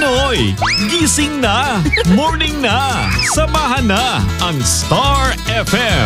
Pinoy, gising na, morning na, samahan na ang Star FM.